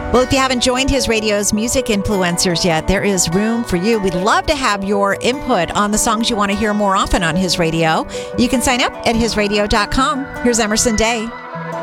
Well, if you haven't joined His Radio's Music Influencers yet, there is room for you. We'd love to have your input on the songs you want to hear more often on His Radio. You can sign up at hisradio.com. Here's Emerson Day.